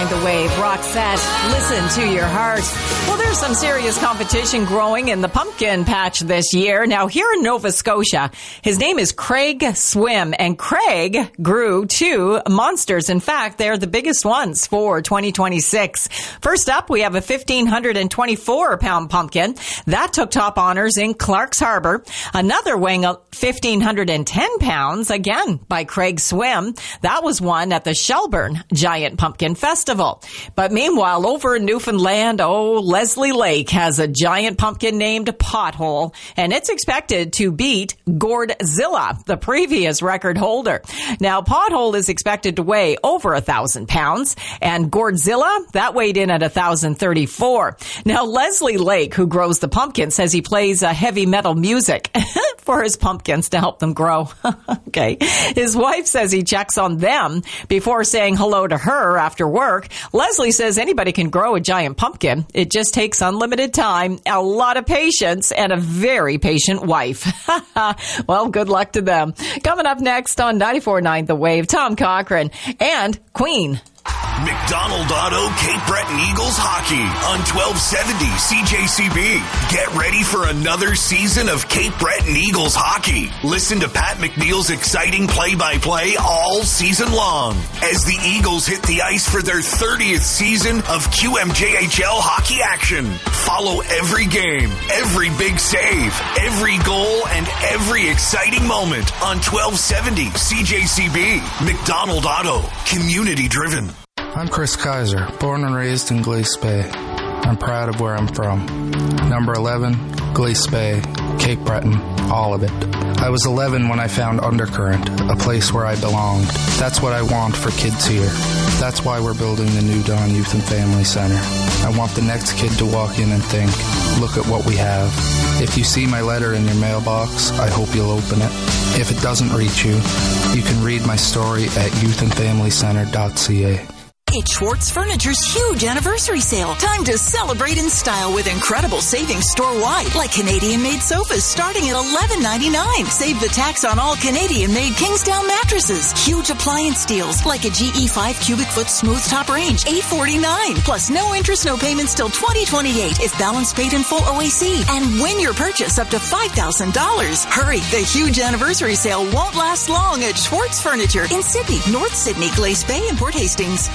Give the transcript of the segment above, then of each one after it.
The Wave. Roxette, listen to your heart. Well, there's some serious competition growing in the pumpkin patch this year. Now, here in Nova Scotia, his name is Craig Swim, and Craig grew 2 monsters. In fact, they're the biggest ones for 2026. First up, we have a 1,524-pound pumpkin. That took top honors in Clark's Harbor. Another weighing 1,510 pounds, again, by Craig Swim. That was won at the Shelburne Giant Pumpkin Festival. But meanwhile, over in Newfoundland, Leslie Lake has a giant pumpkin named Pothole, and it's expected to beat Gourdzilla, the previous record holder. Now, Pothole is expected to weigh over 1,000 pounds, and Gourdzilla, that weighed in at 1,034. Now, Leslie Lake, who grows the pumpkin, says he plays heavy metal music for his pumpkins to help them grow. Okay. His wife says he checks on them before saying hello to her after work. Leslie says anybody can grow a giant pumpkin. It just takes unlimited time, a lot of patience, and a very patient wife. Well, good luck to them. Coming up next on 94.9 The Wave, Tom Cochrane and Queen. McDonald Auto Cape Breton Eagles hockey on 1270 CJCB. Get ready for another season of Cape Breton Eagles hockey. Listen to Pat McNeil's exciting play-by-play all season long as the Eagles hit the ice for their 30th season of QMJHL hockey action. Follow every game, every big save, every goal, and every exciting moment on 1270 CJCB. McDonald Auto, community driven. I'm Chris Kaiser, born and raised in Glace Bay. I'm proud of where I'm from. Number 11, Glace Bay, Cape Breton, all of it. I was 11 when I found Undercurrent, a place where I belonged. That's what I want for kids here. That's why we're building the new Dawn Youth and Family Center. I want the next kid to walk in and think, look at what we have. If you see my letter in your mailbox, I hope you'll open it. If it doesn't reach you, you can read my story at youthandfamilycenter.ca. It's Schwartz Furniture's huge anniversary sale. Time to celebrate in style with incredible savings store-wide, like Canadian-made sofas starting at $11.99. Save the tax on all Canadian-made Kingsdown mattresses. Huge appliance deals, like a GE 5 cubic foot smooth top range, $849. Plus no interest, no payments till 2028 if balance paid in full OAC. And win your purchase up to $5,000. Hurry, the huge anniversary sale won't last long at Schwartz Furniture in Sydney, North Sydney, Glace Bay, and Port Hastings.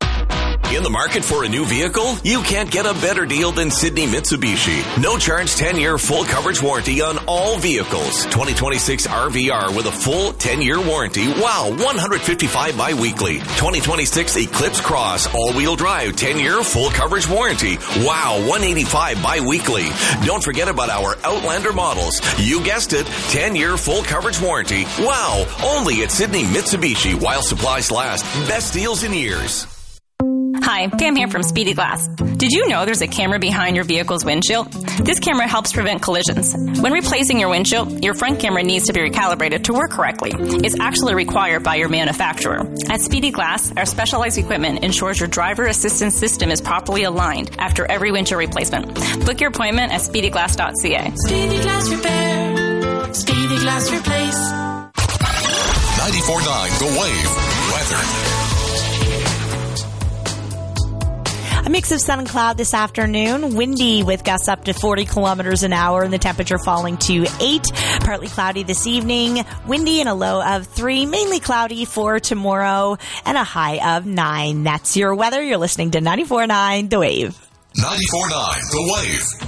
In the market for a new vehicle? You can't get a better deal than Sydney Mitsubishi. No charge 10-year full coverage warranty on all vehicles. 2026 RVR with a full 10-year warranty. Wow, $155 bi-weekly. 2026 Eclipse Cross all-wheel drive 10-year full coverage warranty. Wow, $185 bi-weekly. Don't forget about our Outlander models. You guessed it, 10-year full coverage warranty. Wow, only at Sydney Mitsubishi while supplies last. Best deals in years. Hi, Pam here from Speedy Glass. Did you know there's a camera behind your vehicle's windshield? This camera helps prevent collisions. When replacing your windshield, your front camera needs to be recalibrated to work correctly. It's actually required by your manufacturer. At Speedy Glass, our specialized equipment ensures your driver assistance system is properly aligned after every windshield replacement. Book your appointment at speedyglass.ca. Speedy Glass Repair. Speedy Glass Replace. 94.9 The Wave. Weather. A mix of sun and cloud this afternoon. Windy with gusts up to 40 kilometers an hour and the temperature falling to 8. Partly cloudy this evening. Windy and a low of 3. Mainly cloudy for tomorrow and a high of 9. That's your weather. You're listening to 94.9 The Wave. 94.9 The Wave.